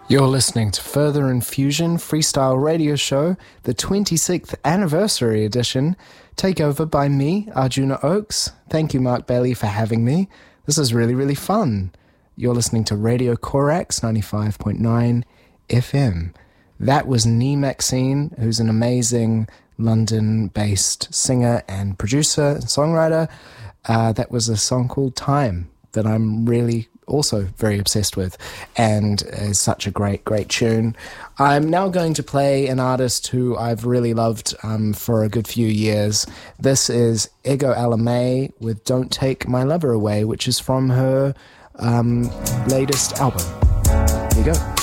You're listening to Further Infusion Freestyle Radio Show, the 26th anniversary edition, takeover by me, Arjuna Oakes. Thank you, Mark Bailey, for having me. This is really, really fun. You're listening to Radio Corax 95.9 FM. That was Nee Maxine, who's an amazing London-based singer and producer and songwriter. That was a song called Time that I'm really also very obsessed with, and is such a great tune. I'm now going to play an artist who I've really loved for a good few years. This is Ego Alamay with Don't Take My Lover Away, which is from her latest album. Here you go.